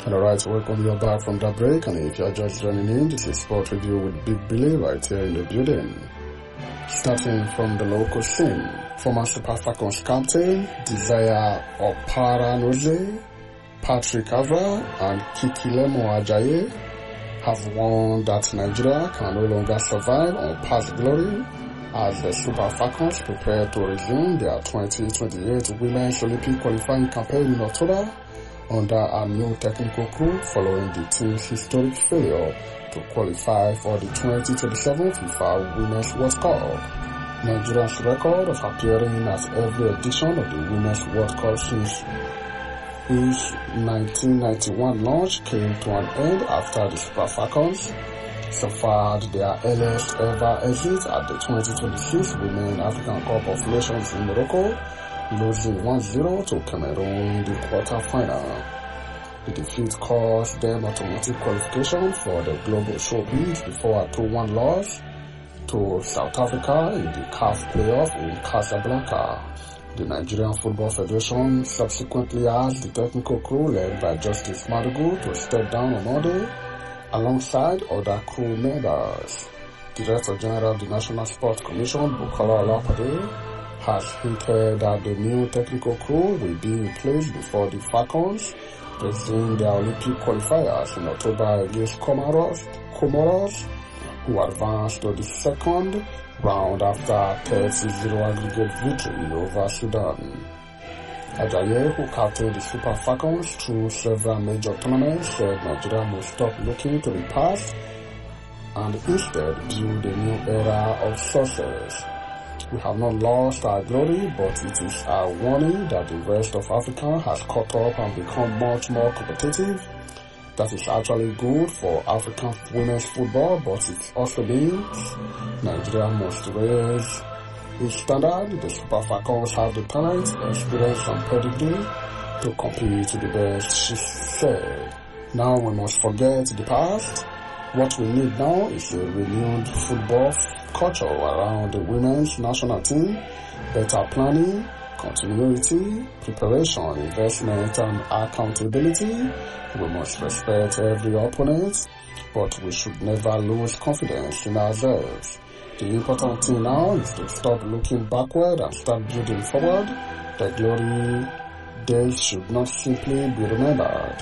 Alright, welcome you back from the break, and if you're just joining in, this is Sport Review with Big Billy right here in the building. Starting from the local scene, former Super Falcons captain Desire Oparanoze, Patrick Avra, and Kikilemo Ajayi have warned that Nigeria can no longer survive on past glory as the Super Falcons prepare to resume their 2028 Women's Olympic qualifying campaign in October under a new technical crew following the team's historic failure to qualify for the 2027 FIFA Women's World Cup. Nigeria's record of appearing at every edition of the Women's World Cup since its 1991 launch came to an end after the Super Falcons suffered their earliest ever exit at the 2026 Women's African Cup of Nations in Morocco, losing 1-0 to Cameroon in the quarter-final. The defeat caused them automatic qualification for the global showpiece before a 2-1 loss to South Africa in the CAF playoff in Casablanca. The Nigerian Football Federation subsequently asked the technical crew led by Justice Madugu to step down on Monday alongside other crew members. Director General of the National Sports Commission, Bukola Olapade, has hinted that the new technical crew will be in place before the Falcons resume their Olympic qualifiers in October against Comoros, who advanced to the second round after a 30-0 aggregate victory over Sudan. Ajayi, who captained the Super Falcons through several major tournaments, said Nigeria must stop looking to the past and instead build a new era of success. We have not lost our glory, but it is a warning that the rest of Africa has caught up and become much more competitive. That is actually good for African women's football, but it also means Nigeria must raise its standard. The Super Falcons have the talent, experience and pedigree to compete to the best, she said. Now we must forget the past. What we need now is a renewed football culture around the women's national team, better planning, continuity, preparation, investment and accountability. We must respect every opponent, but we should never lose confidence in ourselves. The important thing now is to stop looking backward and start building forward. The glory days should not simply be remembered.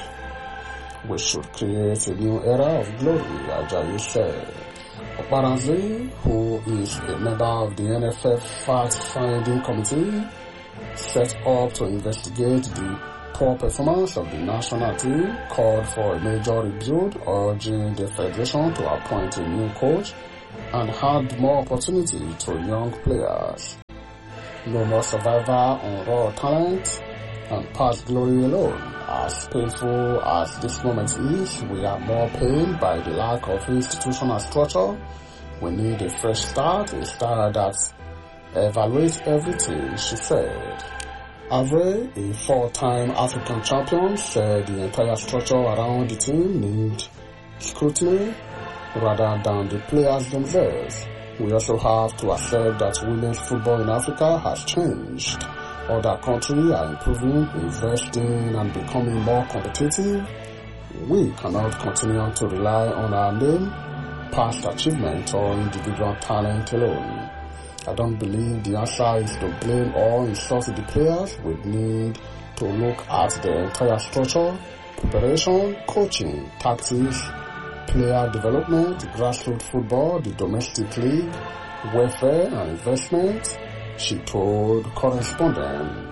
We should create a new era of glory, Ajayi said. Oparanoze, who is a member of the NFF fact-finding committee, set up to investigate the poor performance of the national team, called for a major rebuild, urging the federation to appoint a new coach and hand more opportunity to young players. No more survivor on raw talent and past glory alone. As painful as this moment is, we are more pained by the lack of institutional structure. We need a fresh start, a start that evaluates everything, she said. Avre, a four-time African champion, said the entire structure around the team needs scrutiny rather than the players themselves. We also have to accept that women's football in Africa has changed. Other countries are improving, investing and becoming more competitive. We cannot continue to rely on our name, past achievement or individual talent alone. I don't believe the answer is to blame or insult the players. We need to look at the entire structure, preparation, coaching, tactics, player development, grassroots football, the domestic league, welfare and investment, she told correspondent.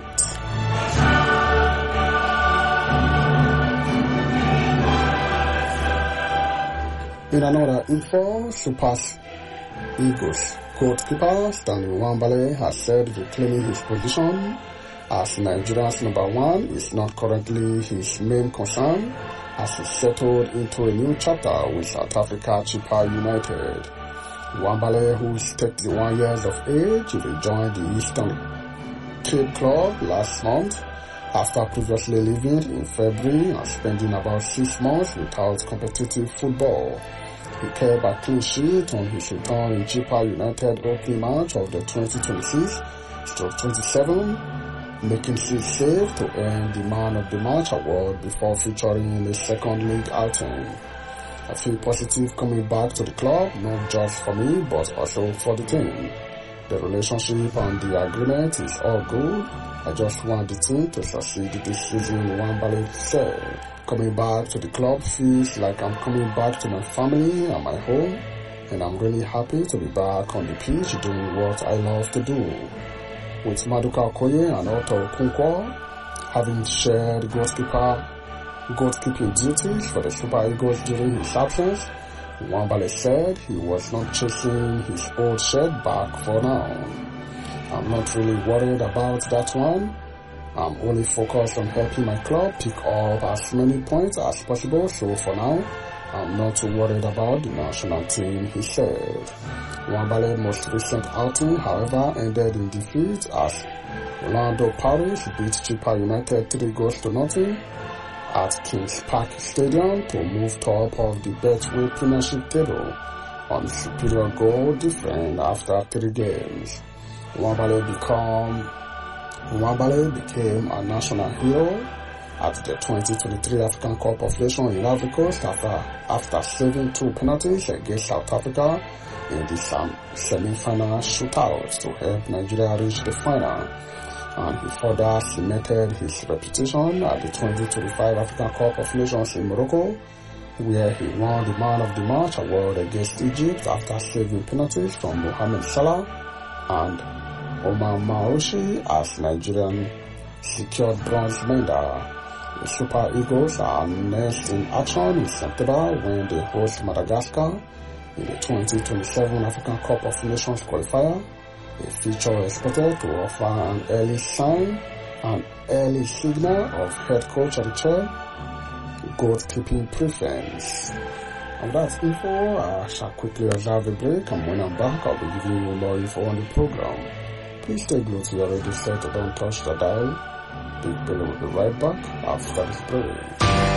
In another info, Super Eagles goalkeeper Stanley Nwabali has said reclaiming his position as Nigeria's number one is not currently his main concern, as he settled into a new chapter with South Africa Chippa United. Nwabali, who is 31 years of age, rejoined the Eastern Cape Club last month after previously leaving in February and spending about 6 months without competitive football. He kept a clean sheet on his return in Chippa United opening match of the 2026-27 making 6 saves to earn the Man of the Match award before featuring in the second league outing. I feel positive coming back to the club, not just for me, but also for the team. The relationship and the agreement is all good. I just want the team to succeed this season, Nwabali said. Coming back to the club feels like I'm coming back to my family and my home, and I'm really happy to be back on the pitch doing what I love to do. With Maduka Okoye and Otto Okonkwo having shared goalkeeping duties for the Super Eagles during his absence, Nwabali said he was not chasing his old shirt back for now. I'm not really worried about that one. I'm only focused on helping my club pick up as many points as possible, so for now, I'm not too worried about the national team, he said. Nwabali's most recent outing, however, ended in defeat as Orlando Pirates beat Chippa United 3-0 at Kings Park Stadium to move top of the Betway Premiership table on superior goal difference after 3 games. Nwabali became a national hero at the 2023 African Cup of Nations in Ivory Coast after saving 2 penalties against South Africa in the semi-final shootout to help Nigeria reach the final. And he further cemented his reputation at the 2025 African Cup of Nations in Morocco, where he won the Man of the Match award against Egypt after saving penalties from Mohamed Salah and Omar Marouchi as Nigerian secured bronze medal. The Super Eagles are next in action in September when they host Madagascar in the 2027 African Cup of Nations qualifier. A feature expected to offer an early signal of head coach of the chair, goalkeeping preference. And that's info. I shall quickly observe a break, and when I'm back, I'll be giving you more info on the program. Please stay glued to your radio set and don't touch the dial. Big Billy will be right back after this break.